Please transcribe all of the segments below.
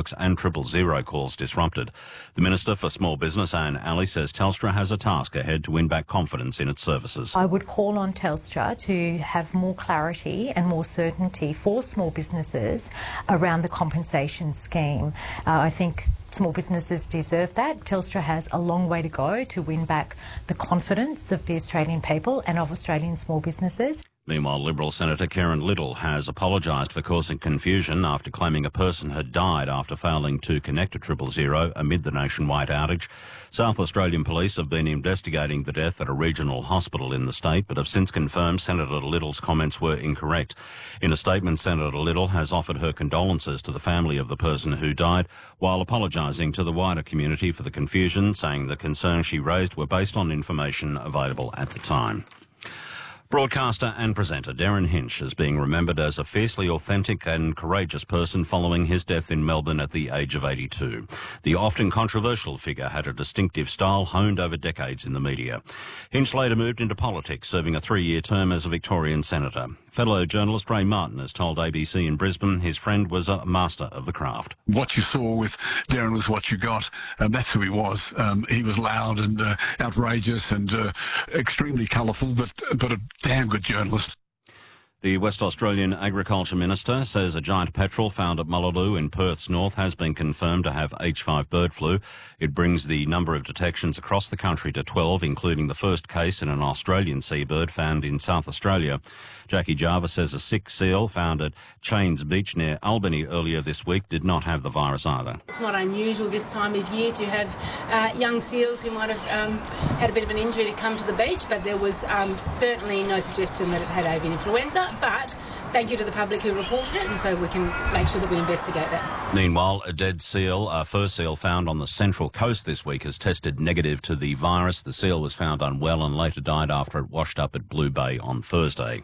and 000 calls disrupted. The Minister for Small Business, Anne Alley, says Telstra has a task ahead to win back confidence in its services. I would call on Telstra to have more clarity and more certainty for small businesses around the compensation scheme. I think small businesses deserve that. Telstra has a long way to go to win back the confidence of the Australian people and of Australian small businesses. Meanwhile, Liberal Senator Karen Little has apologised for causing confusion after claiming a person had died after failing to connect to 000 amid the nationwide outage. South Australian police have been investigating the death at a regional hospital in the state, but have since confirmed Senator Little's comments were incorrect. In a statement, Senator Little has offered her condolences to the family of the person who died, while apologising to the wider community for the confusion, saying the concerns she raised were based on information available at the time. Broadcaster and presenter Darren Hinch is being remembered as a fiercely authentic and courageous person following his death in Melbourne at the age of 82. The often controversial figure had a distinctive style honed over decades in the media. Hinch later moved into politics, serving a 3-year term as a Victorian senator. Fellow journalist Ray Martin has told ABC in Brisbane his friend was a master of the craft. What you saw with Darren was what you got, and that's who he was. He was loud and outrageous and extremely colourful, but a damn good journalist. The West Australian Agriculture Minister says a giant petrel found at Mullaloo in Perth's north has been confirmed to have H5 bird flu. It brings the number of detections across the country to 12, including the first case in an Australian seabird found in South Australia. Jackie Jarvis says a sick seal found at Chains Beach near Albany earlier this week did not have the virus either. It's not unusual this time of year to have young seals who might have had a bit of an injury to come to the beach, but there was certainly no suggestion that it had avian influenza. But thank you to the public who reported it, and so we can make sure that we investigate that. Meanwhile, a dead seal, a fur seal found on the Central Coast this week, has tested negative to the virus. The seal was found unwell and later died after it washed up at Blue Bay on Thursday.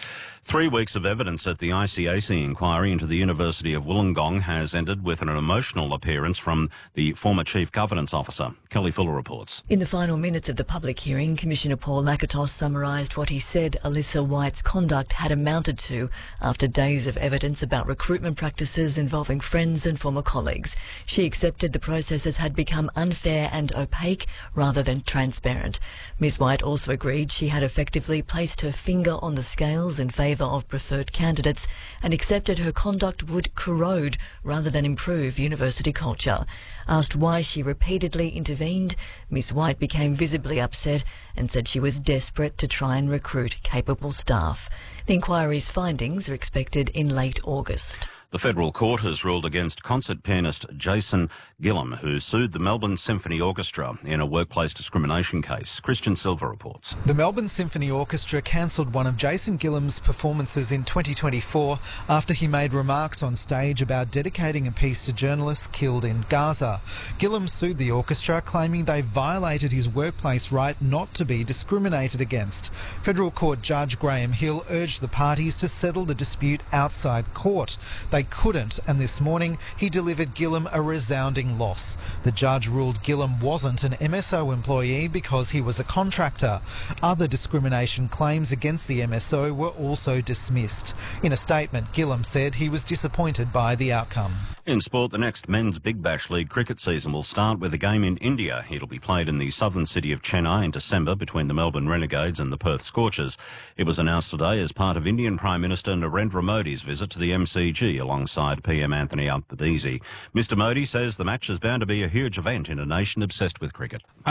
3 weeks of evidence at the ICAC inquiry into the University of Wollongong has ended with an emotional appearance from the former Chief Governance Officer. Kelly Fuller reports. In the final minutes of the public hearing, Commissioner Paul Lakatos summarised what he said Alyssa White's conduct had amounted to after days of evidence about recruitment practices involving friends and former colleagues. She accepted the processes had become unfair and opaque rather than transparent. Ms White also agreed she had effectively placed her finger on the scales in favour of preferred candidates and accepted her conduct would corrode rather than improve university culture. Asked why she repeatedly intervened, Ms White became visibly upset and said she was desperate to try and recruit capable staff. The inquiry's findings are expected in late August. The federal court has ruled against concert pianist Jason Gillam, who sued the Melbourne Symphony Orchestra in a workplace discrimination case. Christian Silva reports. The Melbourne Symphony Orchestra cancelled one of Jason Gillam's performances in 2024 after he made remarks on stage about dedicating a piece to journalists killed in Gaza. Gillam sued the orchestra, claiming they violated his workplace right not to be discriminated against. Federal Court Judge Graham Hill urged the parties to settle the dispute outside court. They couldn't, and this morning he delivered Gillam a resounding loss. The judge ruled Gillam wasn't an MSO employee because he was a contractor. Other discrimination claims against the MSO were also dismissed. In a statement, Gillam said he was disappointed by the outcome. In sport, the next Men's Big Bash League cricket season will start with a game in India. It'll be played in the southern city of Chennai in December between the Melbourne Renegades and the Perth Scorchers. It was announced today as part of Indian Prime Minister Narendra Modi's visit to the MCG alongside PM Anthony Albanese. Mr Modi says the match is bound to be a huge event in a nation obsessed with cricket. I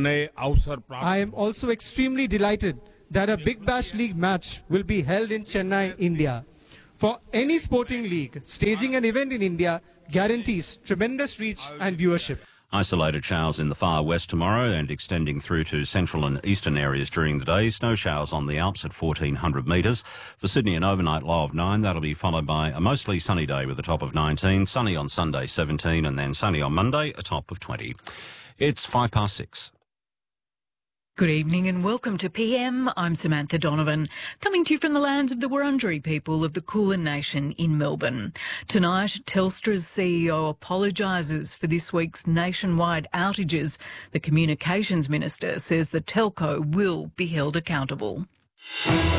am also extremely delighted that a Big Bash League match will be held in Chennai, India. For any sporting league, staging an event in India guarantees tremendous reach and viewership. Isolated showers in the far west tomorrow and extending through to central and eastern areas during the day. Snow showers on the Alps at 1,400 metres. For Sydney, an overnight low of 9. That'll be followed by a mostly sunny day with a top of 19. Sunny on Sunday, 17, and then sunny on Monday, a top of 20. It's 6:05. Good evening and welcome to PM. I'm Samantha Donovan, coming to you from the lands of the Wurundjeri people of the Kulin Nation in Melbourne. Tonight, Telstra's CEO apologises for this week's nationwide outages. The Communications Minister says the telco will be held accountable.